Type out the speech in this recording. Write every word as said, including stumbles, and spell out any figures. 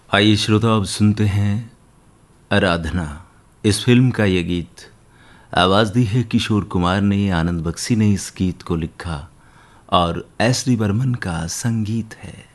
आइए श्रोता, अब सुनते हैं आराधना। इस फिल्म का ये गीत आवाज़ दी है किशोर कुमार ने, आनंद बख्शी ने इस गीत को लिखा और एस डी बर्मन का संगीत है।